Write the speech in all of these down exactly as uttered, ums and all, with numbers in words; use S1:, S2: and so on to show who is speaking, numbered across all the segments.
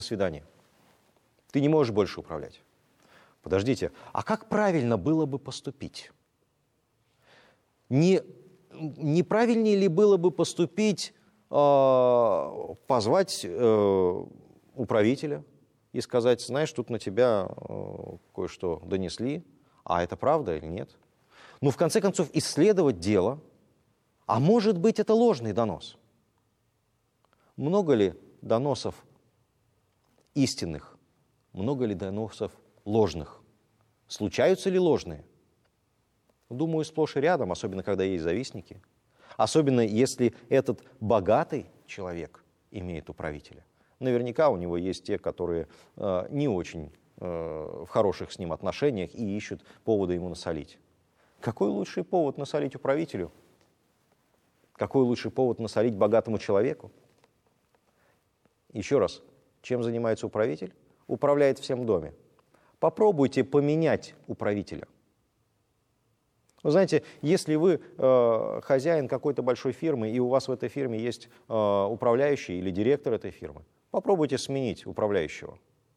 S1: свидания. Ты не можешь больше управлять. Подождите, а как правильно было бы поступить? Не, не правильнее ли было бы поступить, э, позвать э, управителя и сказать, знаешь, тут на тебя э, кое-что донесли, а это правда или нет? Ну, в конце концов, исследовать дело, а может быть, это ложный донос. Много ли доносов истинных, много ли доносов ложных? Случаются ли ложные? Думаю, сплошь и рядом, особенно когда есть завистники. Особенно если этот богатый человек имеет управителя. Наверняка у него есть те, которые э, не очень э, в хороших с ним отношениях и ищут повода ему насолить. Какой лучший повод насолить управителю? Какой лучший повод насолить богатому человеку? Еще раз, чем занимается управитель? Управляет всем в доме. Попробуйте поменять управителя. Вы знаете, если вы э, хозяин какой-то большой фирмы, и у вас в этой фирме есть э, управляющий или директор этой фирмы, попробуйте сменить управляющего.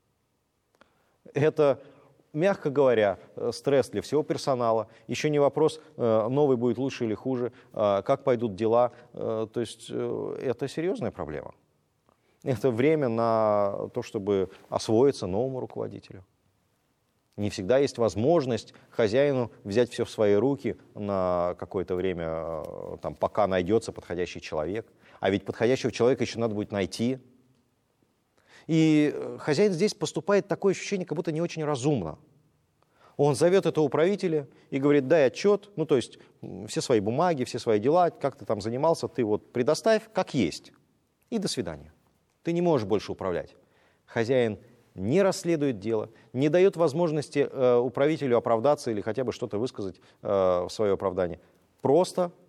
S1: Это, мягко говоря, стресс для всего персонала. Еще не вопрос, э, новый будет лучше или хуже, э, как пойдут дела. Э, то есть э, это серьезная проблема. Это время на то, чтобы освоиться новому руководителю. Не всегда есть возможность хозяину взять все в свои руки на какое-то время, там, пока найдется подходящий человек. А ведь подходящего человека еще надо будет найти. И хозяин здесь поступает такое ощущение, как будто не очень разумно. Он зовет этого управителя и говорит, дай отчет, ну то есть все свои бумаги, все свои дела, как ты там занимался, ты вот предоставь, как есть. И до свидания. Ты не можешь больше управлять. Хозяин не расследует дело, не дает возможности э, управителю оправдаться или хотя бы что-то высказать э, в свое оправдание. Просто